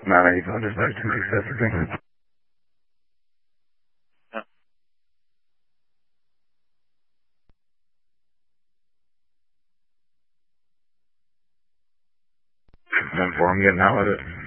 9 85 dispatch 26 I'm getting out with it.